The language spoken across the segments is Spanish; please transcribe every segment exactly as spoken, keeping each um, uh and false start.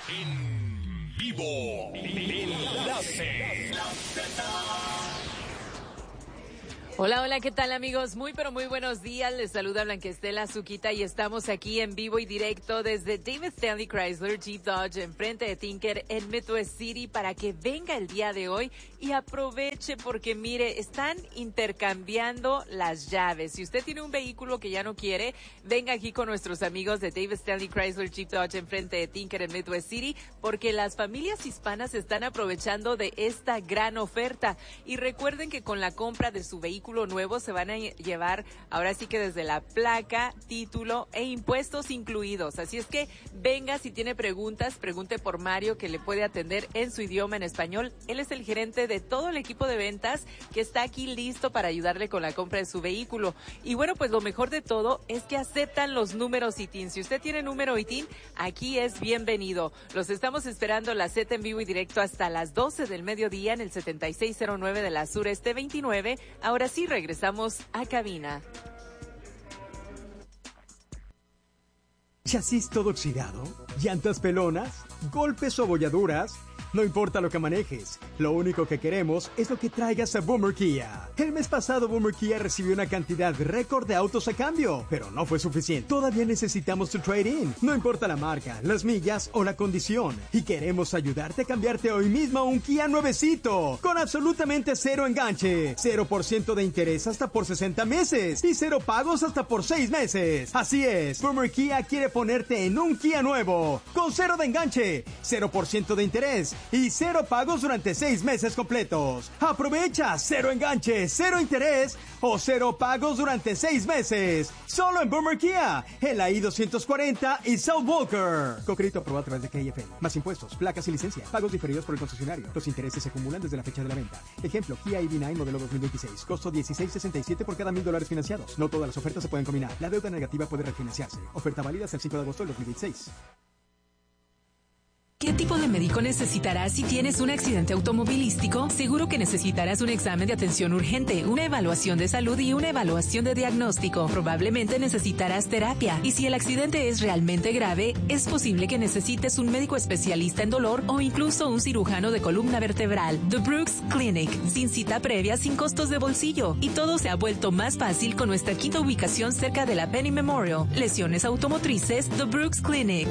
En vivo. Enlace. Hola, hola, ¿qué tal amigos? Muy, pero muy buenos días. Les saluda Blanquestela Zuquita y estamos aquí en vivo y directo desde David Stanley Chrysler Jeep Dodge enfrente de Tinker en Midwest City para que venga el día de hoy y aproveche porque mire, están intercambiando las llaves. Si usted tiene un vehículo que ya no quiere, venga aquí con nuestros amigos de David Stanley Chrysler Jeep Dodge enfrente de Tinker en Midwest City porque las familias hispanas están aprovechando de esta gran oferta. Y recuerden que con la compra de su vehículo nuevo se van a llevar ahora sí que desde la placa, título e impuestos incluidos. Así es que venga, si tiene preguntas, pregunte por Mario que le puede atender en su idioma en español. Él es el gerente de todo el equipo de ventas que está aquí listo para ayudarle con la compra de su vehículo. Y bueno, pues lo mejor de todo es que aceptan los números I T I N. Si usted tiene número I T I N, aquí es bienvenido. Los estamos esperando la Z en vivo y directo hasta las doce del mediodía en el setenta y seis cero nueve de la Sureste veintinueve. Ahora sí, regresamos a cabina. ¿Chasis todo oxidado? ¿Llantas pelonas? ¿Golpes o abolladuras? No importa lo que manejes, lo único que queremos es lo que traigas a Boomer Kia. El mes pasado Boomer Kia recibió una cantidad récord de autos a cambio, pero no fue suficiente. Todavía necesitamos tu trade-in. No importa la marca, las millas o la condición. Y queremos ayudarte a cambiarte hoy mismo a un Kia nuevecito, con absolutamente cero enganche, cero por ciento de interés hasta por sesenta meses y cero pagos hasta por seis meses. Así es, Boomer Kia quiere ponerte en un Kia nuevo, con cero de enganche, cero por ciento de interés y cero pagos durante seis meses completos. Aprovecha cero enganche, cero interés o cero pagos durante seis meses. Solo en Boomer Kia, en la I doscientos cuarenta y South Walker. Con crédito aprobado a través de K F L. Más impuestos, placas y licencia. Pagos diferidos por el concesionario. Los intereses se acumulan desde la fecha de la venta. Ejemplo, Kia E V nueve modelo dos mil veintiséis. Costo dieciséis sesenta y siete por cada mil dólares financiados. No todas las ofertas se pueden combinar. La deuda negativa puede refinanciarse. Oferta válida hasta el cinco de agosto del dos mil veintiséis. ¿Qué tipo de médico necesitarás si tienes un accidente automovilístico? Seguro que necesitarás un examen de atención urgente, una evaluación de salud y una evaluación de diagnóstico. Probablemente necesitarás terapia. Y si el accidente es realmente grave, es posible que necesites un médico especialista en dolor o incluso un cirujano de columna vertebral. The Brooks Clinic, sin cita previa, sin costos de bolsillo. Y todo se ha vuelto más fácil con nuestra quinta ubicación cerca de la Penny Memorial. Lesiones automotrices, The Brooks Clinic.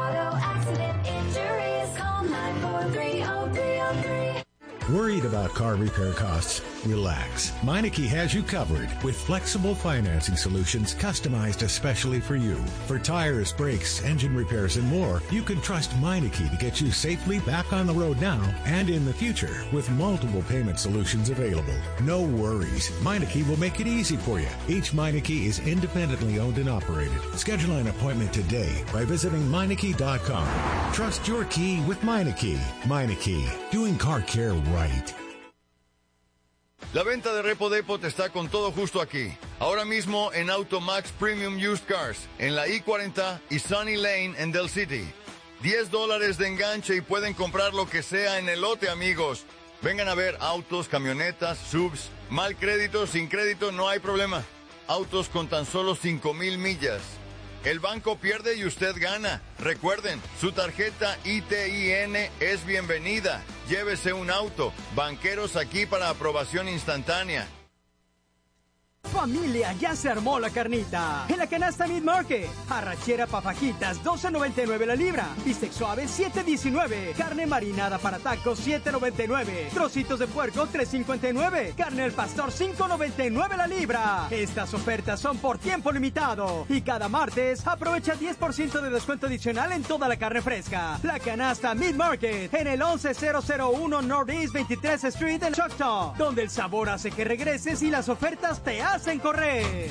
Worried about car repair costs? Relax. Meineke has you covered with flexible financing solutions customized especially for you. For tires, brakes, engine repairs, and more, you can trust Meineke to get you safely back on the road now and in the future with multiple payment solutions available. No worries. Meineke will make it easy for you. Each Meineke is independently owned and operated. Schedule an appointment today by visiting Meineke dot com. Trust your key with Meineke. Meineke, doing car care right. La venta de Repo Depot está con todo justo aquí. Ahora mismo en Automax Premium Used Cars, en la I cuarenta y Sunny Lane en Del City. diez dólares de enganche y pueden comprar lo que sea en el lote, amigos. Vengan a ver autos, camionetas, subs. Mal crédito, sin crédito, no hay problema. Autos con tan solo cinco mil millas. El banco pierde y usted gana. Recuerden, su tarjeta I T I N es bienvenida. Llévese un auto. Banqueros aquí para aprobación instantánea. Familia, ya se armó la carnita. En la canasta Meat Market. Arrachera pa' fajitas, doce noventa y nueve la libra. Bistec suave, siete diecinueve. Carne marinada para tacos, siete noventa y nueve. Trocitos de puerco, tres cincuenta y nueve. Carne al pastor, cinco noventa y nueve la libra. Estas ofertas son por tiempo limitado. Y cada martes, aprovecha diez por ciento de descuento adicional en toda la carne fresca. La canasta Meat Market, en el once mil uno Northeast veintitrés Street en Choctaw, donde el sabor hace que regreses y las ofertas te hacen correr.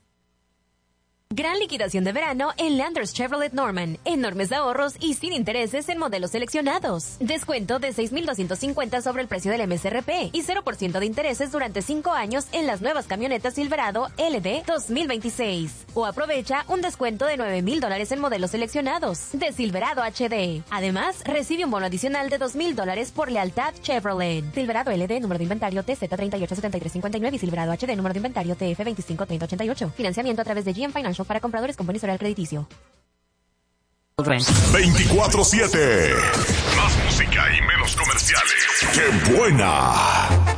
Gran liquidación de verano en Landers Chevrolet Norman. Enormes ahorros y sin intereses en modelos seleccionados. Descuento de seis mil doscientos cincuenta sobre el precio del M S R P y cero por ciento de intereses durante cinco años en las nuevas camionetas Silverado L D dos mil veintiséis. O aprovecha un descuento de nueve mil dólares en modelos seleccionados de Silverado H D. Además, recibe un bono adicional de dos mil dólares por lealtad Chevrolet. Silverado L D, número de inventario T Z treinta y ocho setenta y tres cincuenta y nueve y Silverado H D, número de inventario T F veinticinco treinta ochenta y ocho. Financiamiento a través de G M Financial para compradores con buen historial crediticio. veinticuatro siete. Más música y menos comerciales. ¡Qué buena!